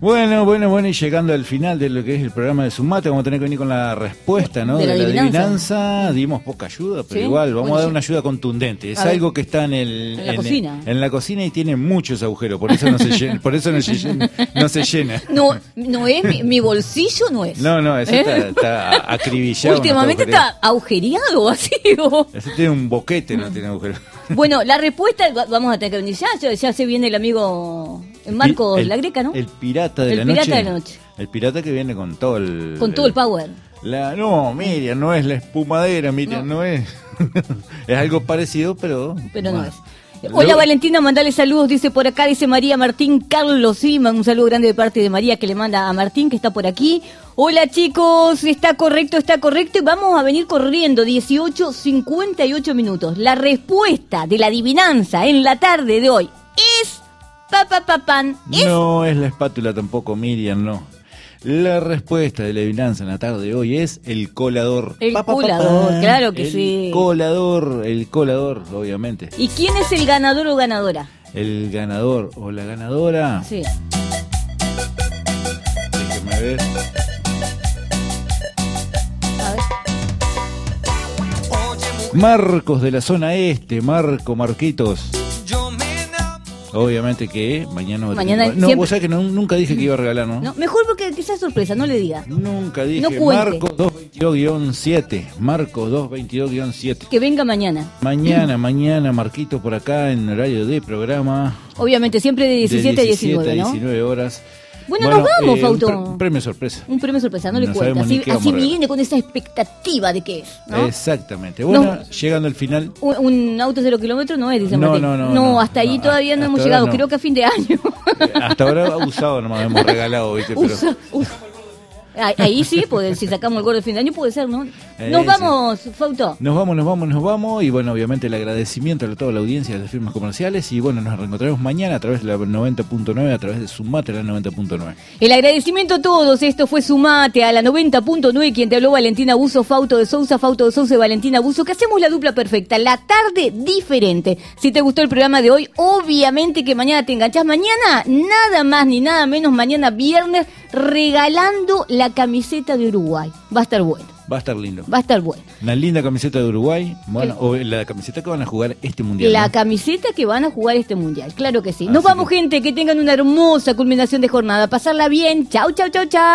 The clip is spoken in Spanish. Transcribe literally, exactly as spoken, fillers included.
Bueno, bueno, bueno, y llegando al final de lo que es el programa de Sumate, vamos a tener que venir con la respuesta, ¿no? De la de la adivinanza. adivinanza. Dimos poca ayuda, pero ¿Sí? igual, vamos Bueno, a dar sí. una ayuda contundente. Es A ver. algo que está en el En la cocina. en la cocina y tiene muchos agujeros, por eso no se llena, por eso no se llena. No, se llena. No, no es mi, mi bolsillo, no es. No, no, ese ¿Eh? está, está acribillado. no Últimamente agujereado. está agujereado así. o- Ese tiene un boquete, no tiene agujeros. Bueno, la respuesta va- vamos a tener que venir ya. Ya, ya se viene el amigo Marcos El- La Greca, ¿no? El pirata de El la pirata noche. de la noche. El pirata que viene con todo el... Con todo el power. La, no, Miriam, no es la espumadera, Miriam, no, No. es. Es algo parecido, pero... Pero no bueno. es. Hola Lo- Valentina, mandale saludos, dice por acá, dice María Martín Carlos, sí, un saludo grande de parte de María que le manda a Martín que está por aquí. Hola chicos, está correcto, está correcto y vamos a venir corriendo, dieciocho cincuenta y ocho minutos. La respuesta de la adivinanza en la tarde de hoy es... Pa, pa, pa, pan, es... No es la espátula tampoco, Miriam, no. La respuesta de la adivinanza en la tarde de hoy es el colador. El Pa, pa, pa, colador, pan. claro que el sí. El colador, el colador, obviamente. ¿Y quién es el ganador o ganadora? El ganador o la ganadora. Sí. Déjeme ver. A ver. Marcos de la zona este, Marco Marquitos. Obviamente que mañana... va a tener Mañana que- No, siempre- vos sabés que no- nunca dije que iba a regalar, ¿no? No, mejor porque que sea sorpresa, no le diga. Nunca dije. No cuente. Marcos doscientos veintidós guión siete. Marcos doscientos veintidós guión siete. Que venga mañana. Mañana, mañana, Marquito por acá en horario de programa. Obviamente, siempre de diecisiete a diecinueve, ¿no? diecinueve horas. Bueno, nos vamos, eh, Fausto. un pre- premio sorpresa. Un premio sorpresa, no le No cuenta. sabemos ni Así, qué vamos así a regalar. viene con esa expectativa de qué es, ¿no? Exactamente. Bueno, No. llegando al final. Un, un auto cero kilómetros no es, dice No, Martín. no, no, no. hasta ahí No, todavía no hasta hemos ahora llegado. no. Creo que a fin de año. eh, Hasta ahora usado nomás hemos regalado, ¿viste? Pero, Usa- usa. Ahí, ahí sí, pues, si sacamos el gordo de fin de año puede ser, ¿no? Eh, Nos sí. vamos, Fauto. Nos vamos, nos vamos, nos vamos. Y bueno, obviamente el agradecimiento a toda la audiencia de las firmas comerciales. Y bueno, nos reencontraremos mañana a través de la noventa punto nueve, a través de Sumate, la noventa punto nueve. El agradecimiento a todos, esto fue Sumate a la noventa punto nueve, quien te habló Valentina Buzo, Fauto de Sousa, Fauto de Sousa y Valentina Buzo, que hacemos la dupla perfecta, la tarde diferente. Si te gustó el programa de hoy, obviamente que mañana te enganchás, mañana nada más ni nada menos, mañana viernes, regalando la camiseta de Uruguay. Va a estar bueno, Va a estar lindo. va a estar bueno. Una linda camiseta de Uruguay. Bueno, o la camiseta que van a jugar este mundial. La ¿no? camiseta que van a jugar este mundial, claro que sí. Así Nos vamos, que- gente, que tengan una hermosa culminación de jornada. Pasarla bien. Chau, chau, chau, chau.